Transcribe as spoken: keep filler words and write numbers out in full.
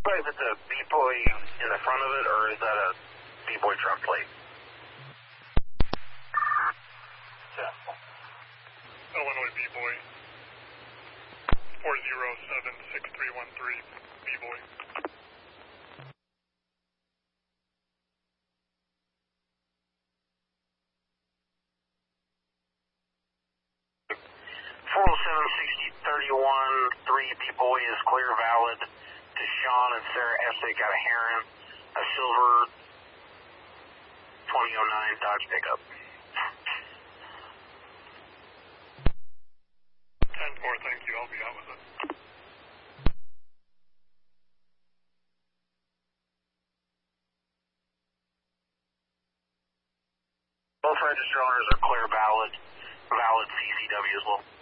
clarify if it's a B-boy in the front of it, or is that a B-boy truck plate? Illinois B-boy. four zero seven six three one three, B-boy. four oh seven sixty thirty-one, three B-boy is clear, valid to Sean and Sarah Essick out of Heron, a silver twenty oh nine Dodge pickup. ten four, thank you, I'll be out with it. Both register owners are clear, valid, valid C C W as well.